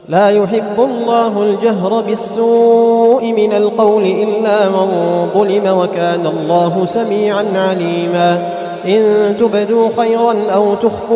لا يحب الله الجهر بالسوء من القول إلا من ظلم وكان الله سميعا عليما إن تبدوا خيرا أو تخفوا